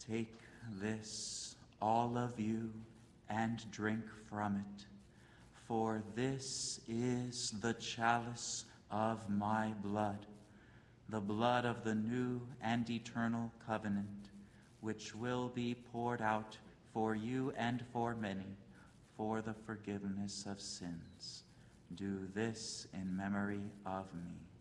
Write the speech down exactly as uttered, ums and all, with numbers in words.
Take this, all of you, and drink from it, for this is the chalice of my blood, the blood of the new and eternal covenant, which will be poured out for you and for many for the forgiveness of sins. Do this in memory of me.